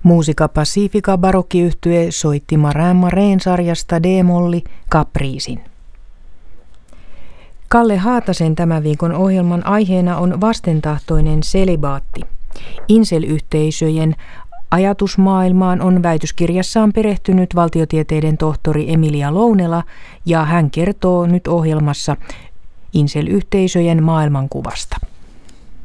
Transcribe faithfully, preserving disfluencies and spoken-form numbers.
Musica Pacifica barokkiyhtye soitti Marin Mareen sarjasta D-molli Capricein. Kalle Haatasen tämän viikon ohjelman aiheena on vastentahtoinen selibaatti. Insel-yhteisöjen ajatusmaailmaan on väitöskirjassaan perehtynyt valtiotieteiden tohtori Emilia Lounela, ja hän kertoo nyt ohjelmassa insel-yhteisöjen maailmankuvasta.